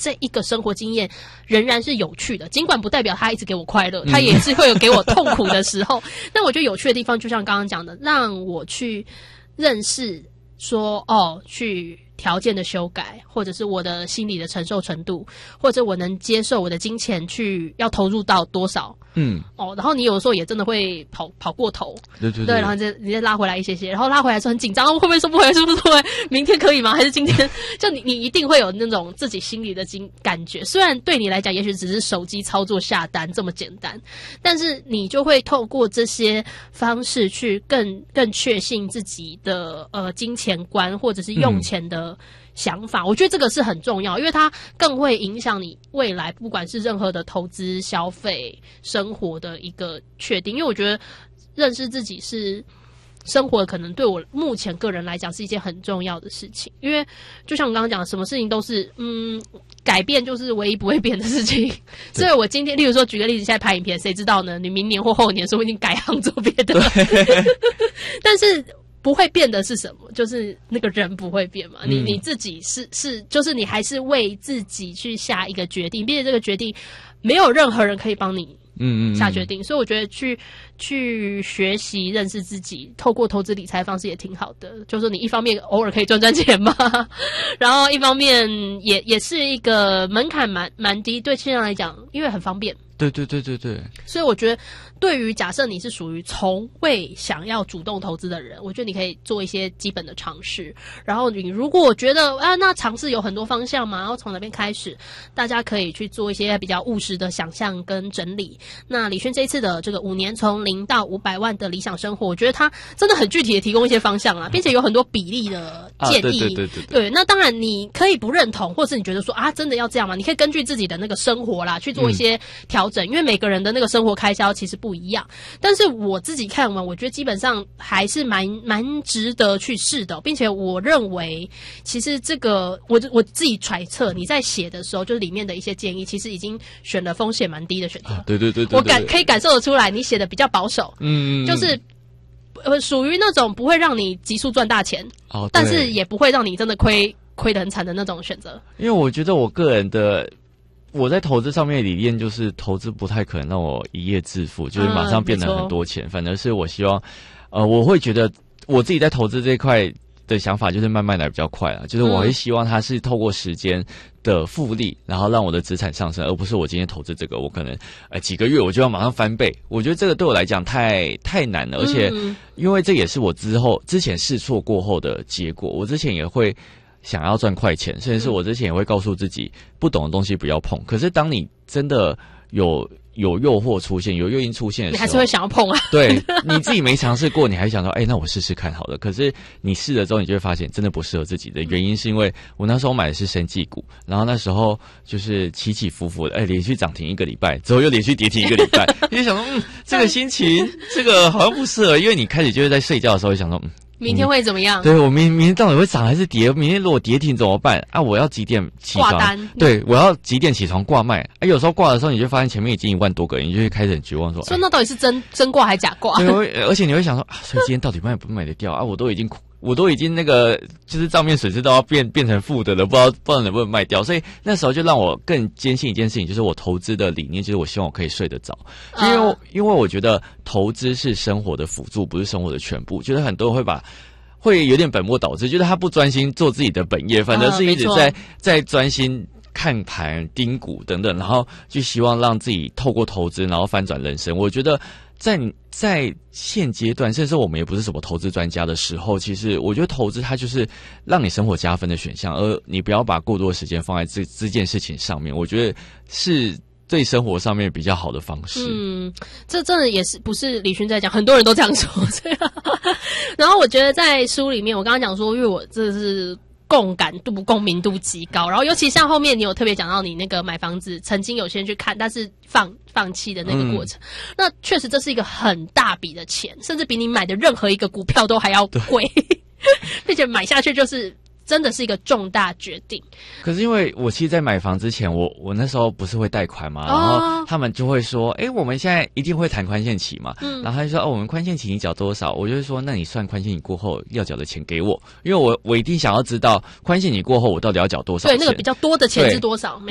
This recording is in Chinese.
这一个生活经验仍然是有趣的，尽管不代表它一直给我快乐，它也是会有给我痛苦的时候。但我觉得有趣的地方，就像刚刚讲的，让我去认识说，去条件的修改，或者是我的心理的承受程度，或者我能接受我的金钱去要投入到多少。然后你有时候也真的会跑过头，对，然后你再拉回来一些，然后拉回来是很紧张，会不会收不回来，是不是会明天可以吗？还是今天？就你一定会有那种自己心里的感觉，虽然对你来讲也许只是手机操作下单这么简单，但是你就会透过这些方式去更确信自己的金钱观或者是用钱的想法。我觉得这个是很重要，因为它更会影响你未来不管是任何的投资、消费、生活的一个确定。因为我觉得认识自己是生活可能对我目前个人来讲是一件很重要的事情，因为就像我刚刚讲的，什么事情都是改变就是唯一不会变的事情。所以我今天例如说举个例子，现在拍影片，谁知道呢？你明年或后年说不定改行做别的。但是不会变的是什么？就是那个人不会变嘛。你自己是，就是你还是为自己去下一个决定，并且这个决定没有任何人可以帮你下决定。所以我觉得去学习认识自己，透过投资理财方式也挺好的。就是你一方面偶尔可以赚钱嘛，然后一方面也是一个门槛蛮低，对现在来讲，因为很方便。 对。 所以我觉得，对于假设你是属于从未想要主动投资的人，我觉得你可以做一些基本的尝试。然后你如果觉得那尝试有很多方向嘛，然后从哪边开始，大家可以去做一些比较务实的想象跟整理。那李轩这一次的这个5年从0到500万的理想生活，我觉得他真的很具体的提供一些方向啦，并且有很多比例的建议。对，那当然你可以不认同，或是你觉得说真的要这样吗？你可以根据自己的那个生活啦去做一些调整，因为每个人的那个生活开销其实不一样。但是我自己看完，我觉得基本上还是蛮值得去试的，并且我认为其实这个我自己揣测，你在写的时候，就是里面的一些建议，其实已经选了风险蛮低的选择。 对， 我可以感受得出来，你写的比较保守，就是属于那种不会让你急速赚大钱，但是也不会让你真的亏得很惨的那种选择。因为我觉得我个人的。我在投资上面的理念就是，投资不太可能让我一夜致富，就是马上变得很多钱。反而是我希望，我会觉得我自己在投资这一块的想法就是慢慢来比较快啦。就是我会希望它是透过时间的复利，然后让我的资产上升，而不是我今天投资这个，我可能几个月我就要马上翻倍。我觉得这个对我来讲太难了，而且因为这也是我之前试错过后的结果。我之前也会想要赚快钱，甚至是我之前也会告诉自己不懂的东西不要碰。可是当你真的有诱惑出现，有诱因出现的时候， 你还是会想要碰啊。 对，你自己没尝试过，你还想说那我试试看好了。可是你试了之后，你就会发现真的不适合自己的原因是因为我那时候买的是生技股，然后那时候就是起起伏伏的，连续涨停1个礼拜之后又连续跌停1个礼拜，你就想说这个心情这个好像不适合，因为你开始就是在睡觉的时候就想说明天会怎么样？ 对，我明天到底会涨还是跌？明天如果跌停怎么办啊？我要几点起床？ 挂单？ 对，我要几点起床挂卖？有时候挂的时候，你就发现前面已经1万多个人，你就会开始很绝望说， 那到底是真挂还是假挂？ 对，而且你会想说所以今天到底卖不卖得掉啊？我都已经那个就是账面损失都要变成负的了，不知道能不能卖掉。所以那时候就让我更坚信一件事情，就是我投资的理念就是我希望我可以睡得着，因为我觉得投资是生活的辅助，不是生活的全部。觉得很多人会有点本末倒置，就是他不专心做自己的本业，反而是一直在专心看盘、盯股等等，然后就希望让自己透过投资然后翻转人生。我觉得在现阶段，甚至我们也不是什么投资专家的时候，其实我觉得投资它就是让你生活加分的选项，而你不要把过多的时间放在这件事情上面，我觉得是对生活上面比较好的方式。 这真的也是不是李勋在讲，很多人都这样说。然后我觉得在书里面，我刚刚讲说，因为我这是共感度、共鸣度极高，然后尤其像后面你有特别讲到你那个买房子，曾经有些人去看，但是放弃的那个过程，那确实这是一个很大笔的钱，甚至比你买的任何一个股票都还要贵，并且买下去就是真的是一个重大决定。 可是因为我其实在买房之前，我那时候不是会贷款嘛，然后他们就会说我们现在一定会谈宽限期嘛，然后他就说我们宽限期你缴多少，我就会说那你算宽限期过后要缴的钱给我，因为我一定想要知道宽限期过后我到底要缴多少钱。 对，那个比较多的钱是多少。